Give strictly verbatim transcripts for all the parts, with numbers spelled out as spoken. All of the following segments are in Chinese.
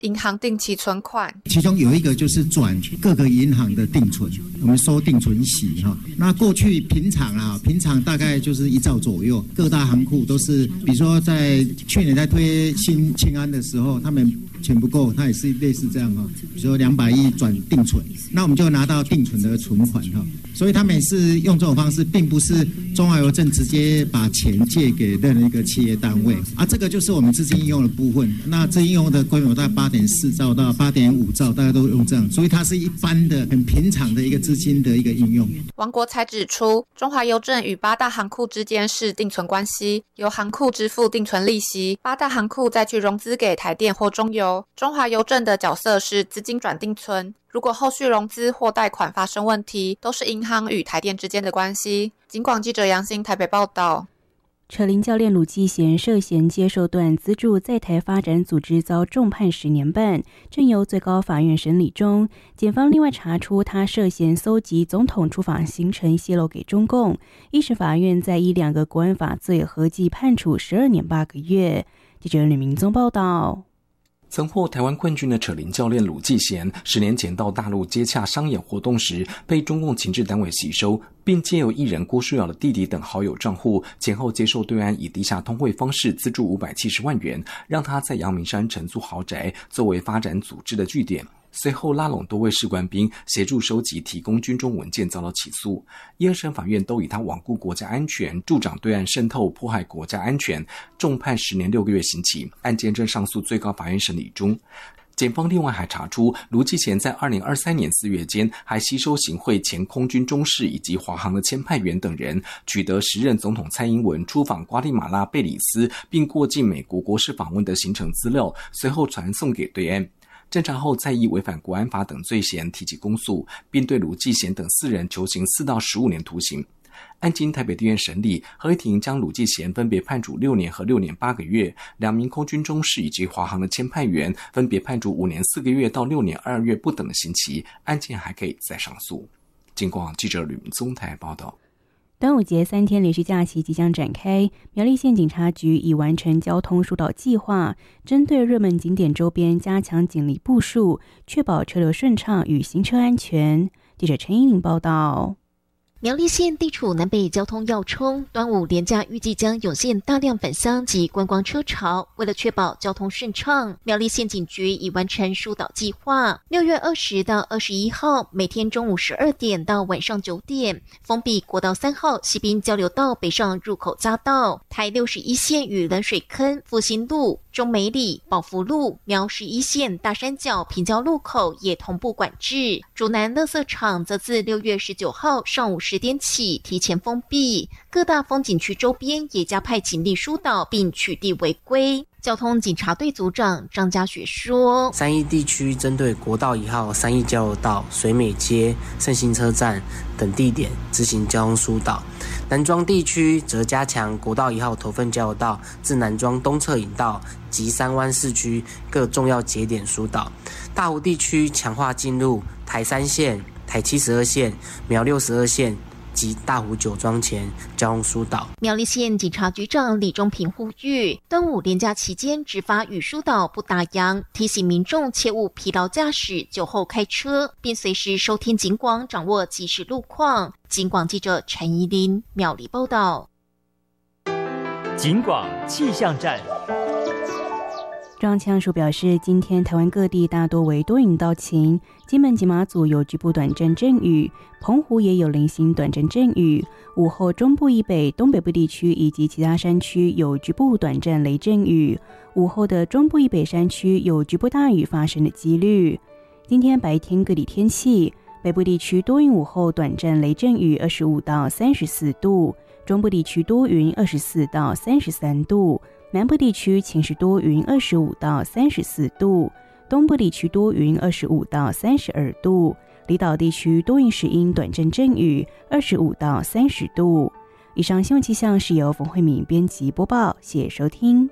银行定期存款， 其中有一个就是转各个银行的定存，我们收定存息哈。那过去平常啊，平常大概就是一兆左右，各大行库都是，比如说在去年在推新青安的时候，他们钱不够，它也是类似这样哈，比如说两百亿转定存，那我们就拿到定存的存款哈。所以他们也是用这种方式，并不是中华邮政直接把钱借给任何一个企业单位啊，这个就是我们资金应用的部分。那资金应用的规模大概八点四兆到八点五兆，大家都用这样，所以它是一般的很平常的一个资金的一个应用。 王国才指出，中华邮政与八大行库之间是定存关系，由行库支付定存利息，八大行库再去融资给台电或中油。中华邮政的角色是资金转定存，如果后续融资或贷款发生问题，都是银行与台电之间的关系。警广记者杨欣台北报道。 扯铃教练鲁继贤涉嫌接受段资助在台发展组织遭重判十年半，正由最高法院审理中。检方另外查出他涉嫌搜集总统出访行程泄露给中共，一审法院再以两个国安法罪合计判处十二年八个月。记者吕明宗报道。 曾获台湾冠军的扯铃教练鲁继贤，十年前到大陆接洽商演活动时，被中共情治单位吸收，并借由艺人郭书瑶的弟弟等好友账户，前后接受对岸以地下通汇方式资助五百七十万元，让他在阳明山承租豪宅，作为发展组织的据点。随后拉拢多位士官兵协助收集提供军中文件，遭到起诉。一二审法院都以他罔顾国家安全，助长对岸渗透，迫害国家安全，重判十年六个月刑期。案件正上诉最高法院审理中。检方另外还查出，卢继贤在二零二三年四月间，还吸收行贿前空军中士以及华航的签派员等人，取得时任总统蔡英文出访瓜地马拉、贝里斯，并过境美国国事访问的行程资料，随后传送给对岸。侦查后再以违反国安法等罪嫌提起公诉，并对卢继贤等四人求刑四到十五年徒刑。案经台北地院审理，合议庭将鲁继贤分别判处六年和六年八个月，两名空军中士以及华航的签派员分别判处五年四个月到六年二月不等的刑期，案件还可以再上诉。警广记者吕明宗台报道。 端午节三天连续假期即将展开，苗栗县警察局已完成交通疏导计划，针对热门景点周边加强警力部署，确保车流顺畅与行车安全。记者陈依玲报道。 苗栗县地处南北交通要冲，端午连假预计将涌现大量返乡及观光车潮。为了确保交通顺畅，苗栗县警局已完成疏导计划。六月二十到二十一号，每天中午十二点到晚上九点，封闭国道三号西滨交流道北上入口匝道，台六十一线与冷水坑、复兴路、中美里、宝福路、苗十一线大山脚平交路口也同步管制。竹南垃圾场则自六月十九号上午十点起提前封闭，各大风景区周边也加派警力疏导并取缔违规。交通警察队组长张家雪说， 三义地区针对国道一号、三义交流道、水美街、圣心车站等地点执行交通疏导，南庄地区则加强国道一号头份交流道至南庄东侧引道及三湾市区各重要节点疏导。大湖地区强化进入台三线、台七十二线、苗六十二线及大湖酒庄前交通疏导。 苗栗县警察局长李中平呼吁，端午连假期间执法与疏导不打烊，提醒民众切勿疲劳驾驶、酒后开车，并随时收听警广，掌握即时路况。警广记者陈怡琳苗栗报道。 警广气象站。 中央气象署表示，今天台湾各地大多为多云到晴，金门及马祖有局部短暂阵雨，澎湖也有零星短暂阵雨。午后中部以北、东北部地区以及其他山区有局部短暂雷阵雨，午后的中部以北山区有局部大雨发生的几率。今天白天各地天气，北部地区多云，午后短暂雷阵雨，二十五到三十四度；中部地区多云，二十四到三十三度。南部地区晴时多云，二十五到三十四度；东部地区多云，二十五到三十二度；离岛地区多云时阴短阵阵雨，二十五到三十度。以上新闻气象是由冯慧敏编辑播报，谢谢收听。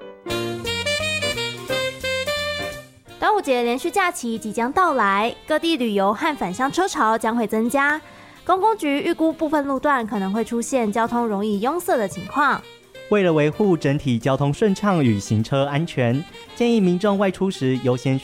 端午节连续假期即将到来，各地旅游和返乡车潮将会增加。公公局预估部分路段可能会出现交通容易拥塞的情况。 为了维护整体交通顺畅与行车安全，建议民众外出时优先